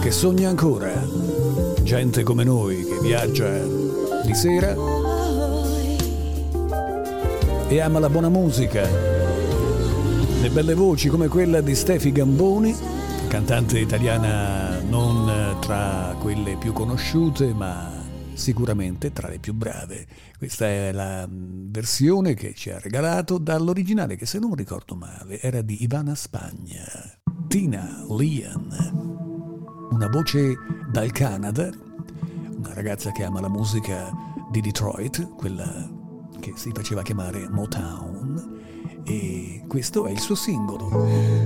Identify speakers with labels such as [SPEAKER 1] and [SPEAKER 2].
[SPEAKER 1] che sogna ancora, gente come noi che viaggia di sera e ama la buona musica, le belle voci come quella di Stefi Gamboni, cantante italiana non tra quelle più conosciute ma sicuramente tra le più brave. Questa è la versione che ci ha regalato dall'originale, che se non ricordo male era di Ivana Spagna. Tina Leon, una voce dal Canada, una ragazza che ama la musica di Detroit, quella che si faceva chiamare Motown, e questo è il suo singolo.